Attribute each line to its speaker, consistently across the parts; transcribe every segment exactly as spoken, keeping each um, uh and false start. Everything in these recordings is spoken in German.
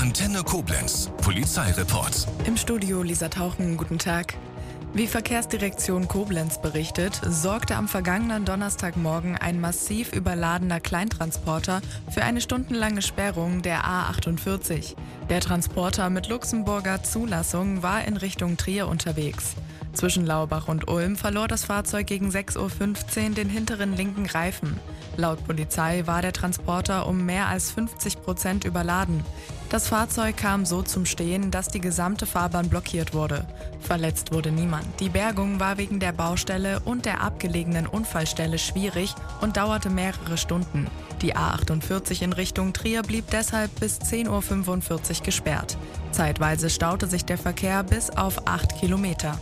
Speaker 1: Antenne Koblenz, Polizeireport.
Speaker 2: Im Studio Lisa Tauchen, guten Tag. Wie Verkehrsdirektion Koblenz berichtet, sorgte am vergangenen Donnerstagmorgen ein massiv überladener Kleintransporter für eine stundenlange Sperrung der A achtundvierzig. Der Transporter mit Luxemburger Zulassung war in Richtung Trier unterwegs. Zwischen Laubach und Ulm verlor das Fahrzeug gegen sechs Uhr fünfzehn den hinteren linken Reifen. Laut Polizei war der Transporter um mehr als fünfzig Prozent überladen. Das Fahrzeug kam so zum Stehen, dass die gesamte Fahrbahn blockiert wurde. Verletzt wurde niemand. Die Bergung war wegen der Baustelle und der abgelegenen Unfallstelle schwierig und dauerte mehrere Stunden. Die A achtundvierzig in Richtung Trier blieb deshalb bis zehn Uhr fünfundvierzig gesperrt. Zeitweise staute sich der Verkehr bis auf acht Kilometer.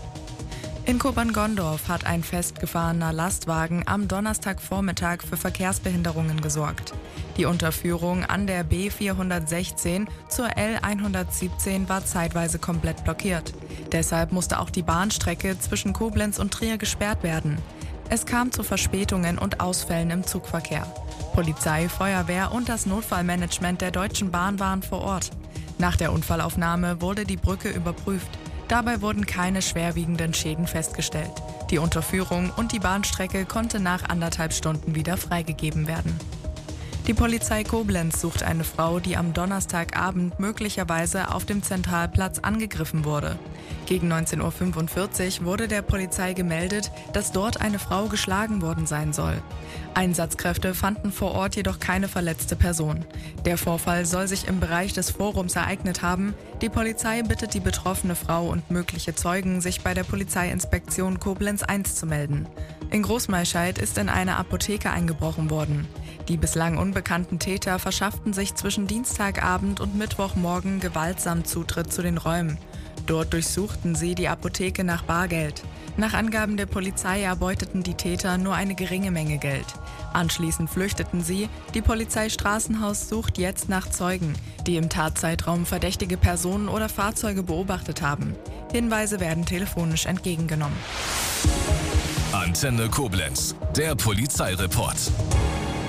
Speaker 2: In Kobern-Gondorf hat ein festgefahrener Lastwagen am Donnerstagvormittag für Verkehrsbehinderungen gesorgt. Die Unterführung an der B vierhundertsechzehn zur L hundertsiebzehn war zeitweise komplett blockiert. Deshalb musste auch die Bahnstrecke zwischen Koblenz und Trier gesperrt werden. Es kam zu Verspätungen und Ausfällen im Zugverkehr. Polizei, Feuerwehr und das Notfallmanagement der Deutschen Bahn waren vor Ort. Nach der Unfallaufnahme wurde die Brücke überprüft. Dabei wurden keine schwerwiegenden Schäden festgestellt. Die Unterführung und die Bahnstrecke konnte nach anderthalb Stunden wieder freigegeben werden. Die Polizei Koblenz sucht eine Frau, die am Donnerstagabend möglicherweise auf dem Zentralplatz angegriffen wurde. Gegen neunzehn Uhr fünfundvierzig wurde der Polizei gemeldet, dass dort eine Frau geschlagen worden sein soll. Einsatzkräfte fanden vor Ort jedoch keine verletzte Person. Der Vorfall soll sich im Bereich des Forums ereignet haben. Die Polizei bittet die betroffene Frau und mögliche Zeugen, sich bei der Polizeiinspektion Koblenz eins zu melden. In Großmaischeid ist in eine Apotheke eingebrochen worden. Die bislang unbekannten Täter verschafften sich zwischen Dienstagabend und Mittwochmorgen gewaltsam Zutritt zu den Räumen. Dort durchsuchten sie die Apotheke nach Bargeld. Nach Angaben der Polizei erbeuteten die Täter nur eine geringe Menge Geld. Anschließend flüchteten sie. Die Polizei Straßenhaus sucht jetzt nach Zeugen, die im Tatzeitraum verdächtige Personen oder Fahrzeuge beobachtet haben. Hinweise werden telefonisch entgegengenommen.
Speaker 1: Antenne Koblenz, der Polizeireport.